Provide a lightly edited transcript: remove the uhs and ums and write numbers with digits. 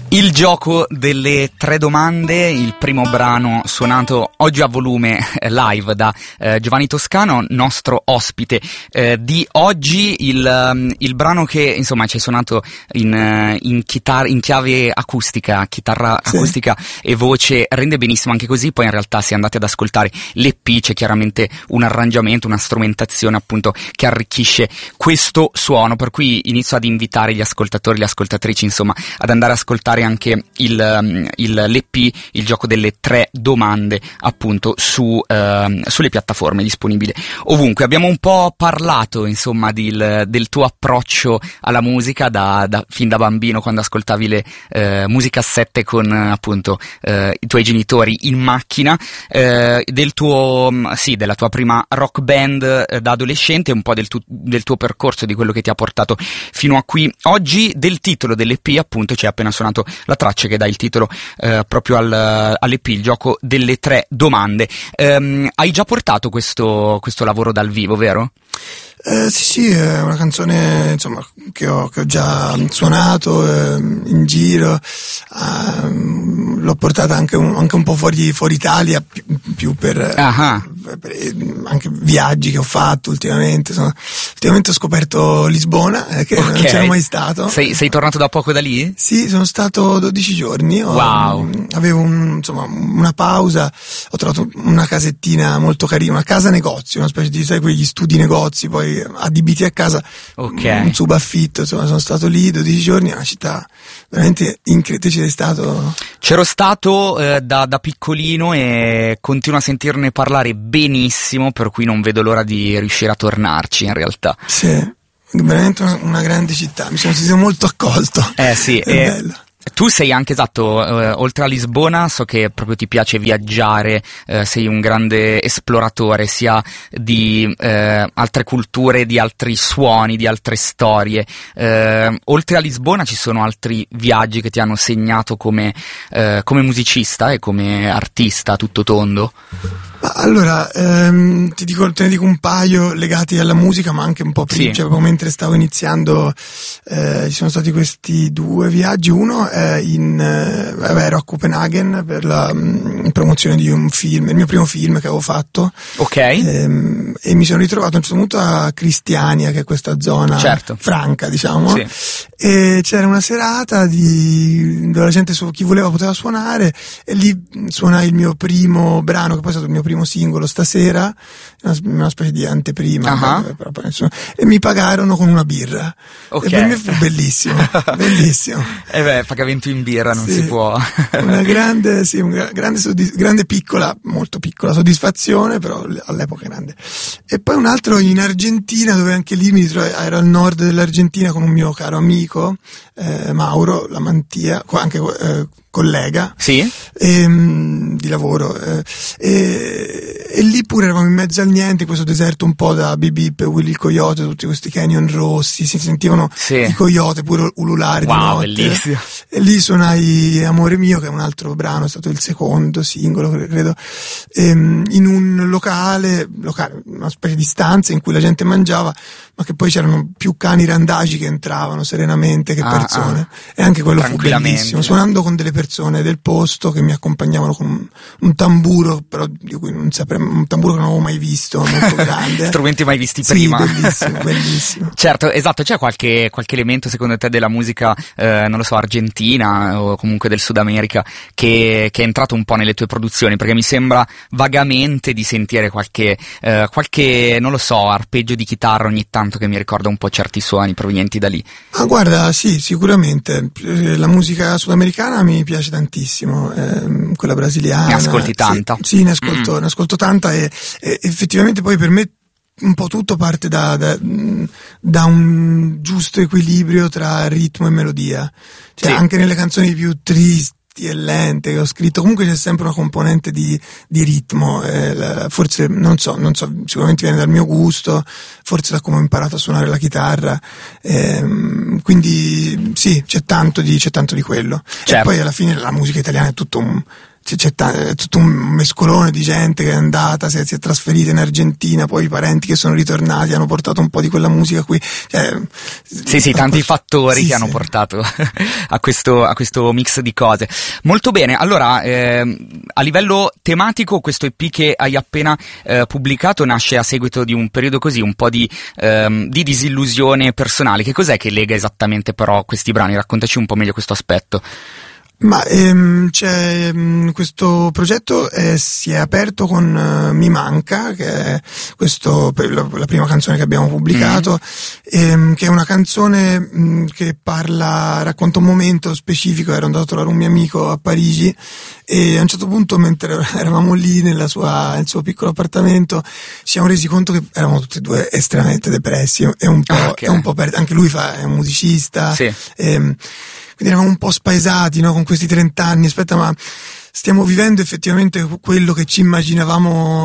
Il gioco delle 3 domande, il primo brano suonato oggi a volume live da Giovanni Toscano, nostro ospite di oggi. Il brano che insomma ci hai suonato in chiave acustica, chitarra acustica e voce, rende benissimo anche così. Poi in realtà, se andate ad ascoltare l'EP, c'è chiaramente un arrangiamento, una strumentazione appunto che arricchisce questo suono, per cui inizio ad invitare gli ascoltatori, le ascoltatrici insomma ad andare a ascoltare anche l'EP, il gioco delle 3 domande, appunto sulle piattaforme, disponibile ovunque. Abbiamo un po' parlato insomma del tuo approccio alla musica fin da bambino, quando ascoltavi le musicassette con appunto i tuoi genitori in macchina, della tua prima rock band da adolescente, un po' del tuo percorso, di quello che ti ha portato fino a qui oggi, del titolo dell'EP. Appunto ci hai appena suonato la traccia che dà il titolo proprio all'EP, il gioco delle 3 domande. Hai già portato questo lavoro dal vivo, vero? Sì, è una canzone insomma che ho già suonato in giro, l'ho portata anche un po' fuori Italia, più per anche viaggi che ho fatto ultimamente. Ultimamente ho scoperto Lisbona, che non c'ero mai stato. Sei tornato da poco da lì? Sì, sono stato 12 giorni. Wow. Avevo una pausa, ho trovato una casettina molto carina, una casa negozio, una specie di, sai, quegli studi negozi poi adibiti a casa, un subaffitto. Insomma, sono stato lì 12 giorni, è una città veramente incredibile. Ci sei stato? C'ero stato da piccolino e continuo a sentirne parlare benissimo, per cui non vedo l'ora di riuscire a tornarci in realtà. Sì, veramente una grande città, mi sono sentito molto accolto. Sì, è bello. Tu sei anche, esatto, oltre a Lisbona, so che proprio ti piace viaggiare, sei un grande esploratore sia di altre culture, di altri suoni, di altre storie. Oltre a Lisbona ci sono altri viaggi che ti hanno segnato come musicista e come artista a tutto tondo? Allora, te ne dico un paio legati alla musica, ma anche un po' prima, cioè proprio mentre stavo iniziando, ci sono stati questi 2 viaggi. Uno ero a Copenaghen per la promozione di un film, il mio primo film che avevo fatto. Ok. E mi sono ritrovato a un certo punto a Cristiania, che è questa zona franca, diciamo. Sì. E c'era una serata dove la gente, chi voleva poteva suonare, e lì suonai il mio primo brano, che poi è stato il mio primo singolo stasera, una specie di anteprima, e mi pagarono con una birra. E per me fu bellissimo, bellissimo. Pagamento in birra non si può. Una grande, grande piccola, molto piccola soddisfazione, però all'epoca grande. E poi un altro in Argentina, dove anche lì mi ritrovai, ero al nord dell'Argentina con un mio caro amico, Mauro Lamantia, anche collega di lavoro, e lì pure eravamo in mezzo al niente, in questo deserto un po' da Bip Bip e Willy il Coyote, tutti questi canyon rossi, si sentivano i coyote pure ululare di notte. Bellissimo. E lì suonai Amore mio, che è un altro brano, è stato il secondo singolo, credo, in un locale, una specie di stanza in cui la gente mangiava, ma che poi c'erano più cani randagi che entravano serenamente che persone. E anche quello fu bellissimo, suonando con delle persone del posto che mi accompagnavano con un tamburo, però di cui non saprei, un tamburo che non avevo mai visto, molto grande. Strumenti mai visti prima. Bellissimo, bellissimo. Certo, esatto. C'è qualche elemento secondo te della musica, non lo so, argentina o comunque del Sud America che è entrato un po' nelle tue produzioni? Perché mi sembra vagamente di sentire qualche non lo so, arpeggio di chitarra ogni tanto che mi ricorda un po' certi suoni provenienti da lì. Guarda, sì, sicuramente la musica sudamericana mi piace tantissimo, quella brasiliana. Ne ascolti tanta? Sì, ne ascolto tanta, e effettivamente poi per me un po' tutto parte da un giusto equilibrio tra ritmo e melodia, cioè anche nelle canzoni più tristi e lente che ho scritto, comunque c'è sempre una componente di ritmo, forse non so, sicuramente viene dal mio gusto, forse da come ho imparato a suonare la chitarra, quindi sì, c'è tanto di quello. E poi alla fine la musica italiana è tutto c'è tutto un mescolone di gente che è andata, si è trasferita in Argentina, poi i parenti che sono ritornati hanno portato un po' di quella musica qui. Sì, tanti fattori che hanno portato a questo mix di cose. Molto bene, allora a livello tematico questo EP che hai appena pubblicato nasce a seguito di un periodo così, un po' di disillusione personale. Che cos'è che lega esattamente però questi brani? Raccontaci un po' meglio questo aspetto. Ma questo progetto si è aperto con Mi Manca, che è la prima canzone che abbiamo pubblicato, che è una canzone che racconta un momento specifico. Ero andato a trovare un mio amico a Parigi e a un certo punto, mentre eravamo lì nel suo piccolo appartamento, ci siamo resi conto che eravamo tutti e due estremamente depressi e un po' anche lui è un musicista. Sì. Quindi eravamo un po' spaesati, no? Con questi 30 anni, ma stiamo vivendo effettivamente quello che ci immaginavamo